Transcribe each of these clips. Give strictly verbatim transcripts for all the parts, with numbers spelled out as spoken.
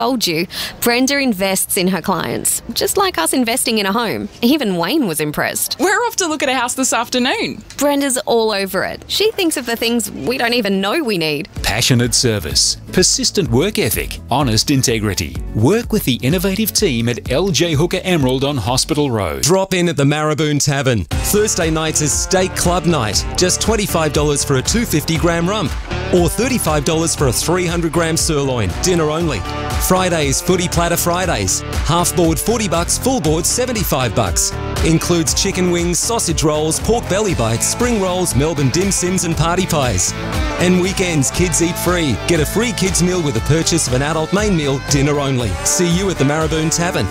Told you, Brenda invests in her clients, just like us investing in a home. Even Wayne was impressed. We're off to look at a house this afternoon. Brenda's all over it. She thinks of the things we don't even know we need. Passionate service, persistent work ethic, honest integrity. Work with the innovative team at L J Hooker Emerald on Hospital Road. Drop in at the Marraboon Tavern. Thursday nights is steak club night. Just twenty-five dollars for a two hundred fifty gram rump. Or thirty-five dollars for a three hundred gram sirloin. Dinner only. Fridays, footy platter Fridays. Half board forty bucks, full board seventy-five bucks. Includes chicken wings, sausage rolls, pork belly bites, spring rolls, Melbourne dim sims and party pies. And weekends, kids eat free. Get a free kids meal with the purchase of an adult main meal, dinner only. See you at the Marraboon Tavern.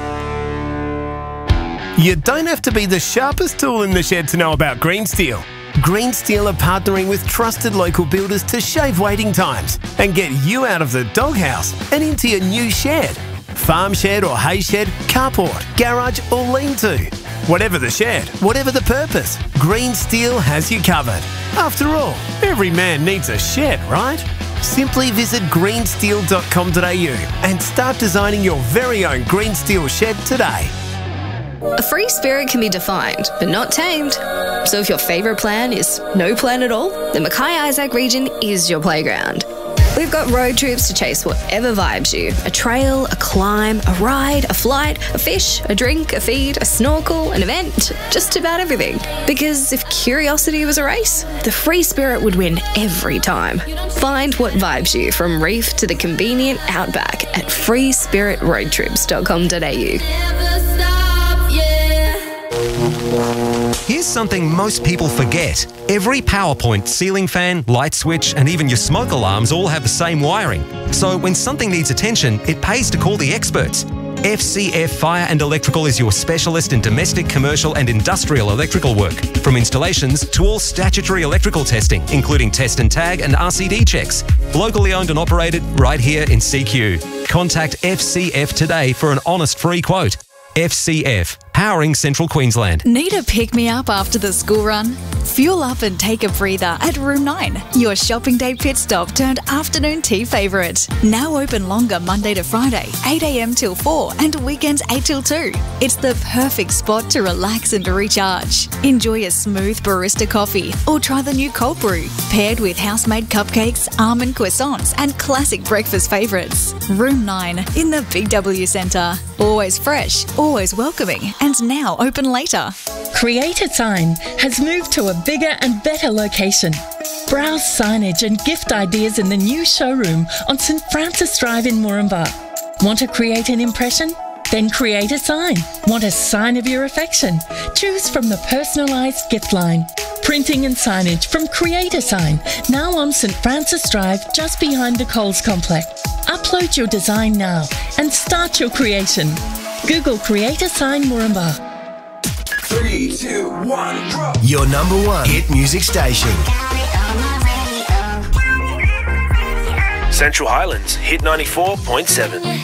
You don't have to be the sharpest tool in the shed to know about Green Steel. Green Steel are partnering with trusted local builders to shave waiting times and get you out of the doghouse and into your new shed. Farm shed or hay shed, carport, garage or lean-to. Whatever the shed, whatever the purpose, Green Steel has you covered. After all, every man needs a shed, right? Simply visit green steel dot com dot a u and start designing your very own Green Steel shed today. A free spirit can be defined, but not tamed. So if your favourite plan is no plan at all, the Mackay Isaac region is your playground. We've got road trips to chase whatever vibes you. A trail, a climb, a ride, a flight, a fish, a drink, a feed, a snorkel, an event, just about everything. Because if curiosity was a race, the free spirit would win every time. Find what vibes you from reef to the convenient outback at free spirit road trips dot com dot a u. Here's something most people forget. Every PowerPoint, ceiling fan, light switch, and even your smoke alarms all have the same wiring. So when something needs attention, it pays to call the experts. F C F Fire and Electrical is your specialist in domestic, commercial and industrial electrical work. From installations to all statutory electrical testing, including test and tag and R C D checks. Locally owned and operated right here in C Q. Contact F C F today for an honest free quote. F C F, powering Central Queensland. Need a pick-me-up after the school run? Fuel up and take a breather at Room nine, your shopping day pit stop turned afternoon tea favourite. Now open longer Monday to Friday, eight a m till four and weekends eight till two. It's the perfect spot to relax and recharge. Enjoy a smooth barista coffee or try the new cold brew, paired with house-made cupcakes, almond croissants and classic breakfast favourites. Room nine in the Big W Centre. Always fresh, always welcoming, and now open later. Create a Sign has moved to a bigger and better location. Browse signage and gift ideas in the new showroom on St Francis Drive in Moranbah. Want to create an impression? Then create a sign. Want a sign of your affection? Choose from the personalised gift line. Printing and signage from Create a Sign, now on St Francis Drive just behind the Coles Complex. Upload your design now and start your creation. Google Create a Sign Moranbah. Three, two, one, drop. Your number one hit music station. Central Highlands, Hit ninety-four point seven.